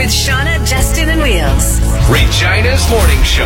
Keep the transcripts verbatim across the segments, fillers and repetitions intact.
with Shauna, Justin, and Wheels. Regina's Morning Show.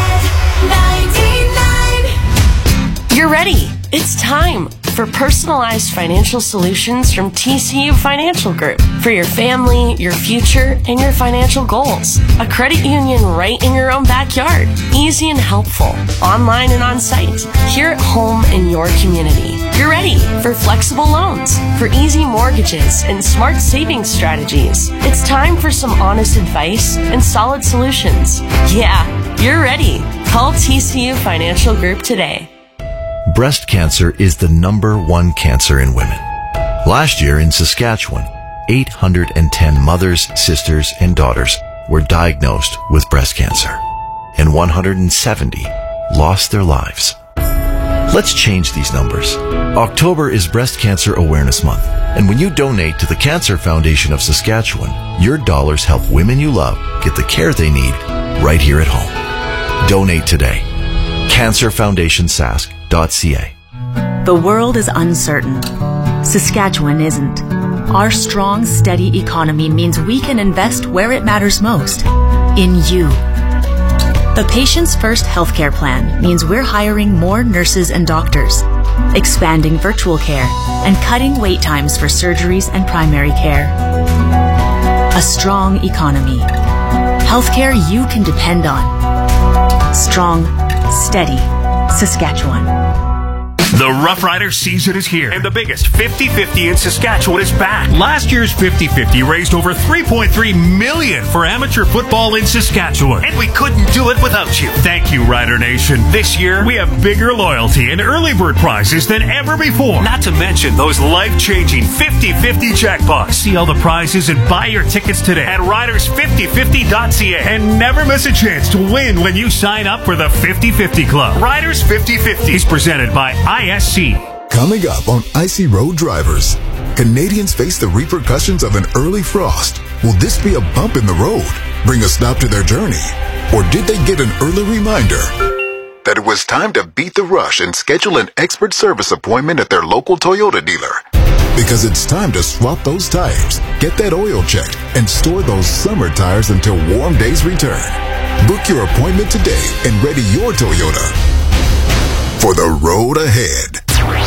You're ready. It's time for personalized financial solutions from T C U Financial Group for your family, your future, and your financial goals. A credit union right in your own backyard. Easy and helpful. Online and on site. Here at home in your community. You're ready for flexible loans, for easy mortgages, and smart savings strategies. It's time for some honest advice and solid solutions. Yeah, you're ready. Call T C U Financial Group today. Breast cancer is the number one cancer in women. Last year in Saskatchewan, eight hundred ten mothers, sisters, and daughters were diagnosed with breast cancer, and one hundred seventy lost their lives. Let's change these numbers. October is Breast Cancer Awareness Month, and when you donate to the Cancer Foundation of Saskatchewan, your dollars help women you love get the care they need right here at home. Donate today. cancer foundation sask dot c a. The world is uncertain. Saskatchewan isn't. Our strong, steady economy means we can invest where it matters most, in you. The Patients First healthcare plan means we're hiring more nurses and doctors, expanding virtual care, and cutting wait times for surgeries and primary care. A strong economy. Healthcare you can depend on. Strong, steady Saskatchewan. The Rough Rider season is here, and the biggest fifty fifty in Saskatchewan is back. Last year's fifty fifty raised over three point three million dollars for amateur football in Saskatchewan, and we couldn't do it without you. Thank you, Rider Nation. This year, we have bigger loyalty and early bird prizes than ever before. Not to mention those life-changing fifty fifty jackpots. See all the prizes and buy your tickets today at riders fifty fifty dot c a, and never miss a chance to win when you sign up for the fifty fifty Club. Riders fifty fifty is presented by I S C. Coming up on Icy Road Drivers, Canadians face the repercussions of an early frost. Will this be a bump in the road, bring a stop to their journey? Or did they get an early reminder that it was time to beat the rush and schedule an expert service appointment at their local Toyota dealer? Because it's time to swap those tires, get that oil checked, and store those summer tires until warm days return. Book your appointment today and ready your Toyota for the road ahead.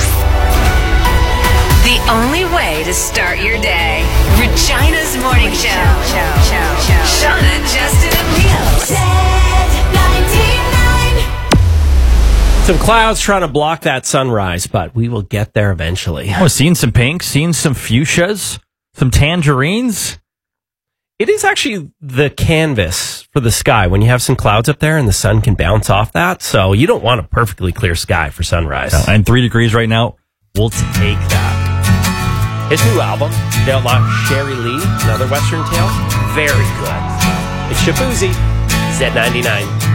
The only way to start your day. Regina's Morning Show. Show, show, show. Shauna, Justin, and Wheels. ninety-nine. Some clouds trying to block that sunrise, but we will get there eventually. Oh, seeing some pinks, seeing some fuchsias, some tangerines. It is actually the canvas for the sky when you have some clouds up there and the sun can bounce off that. So you don't want a perfectly clear sky for sunrise. No, and three degrees right now, we'll take that. His new album, they outlaw Sherry Lee, another Western Tale. Very good. It's Shabuzi, Z ninety-nine.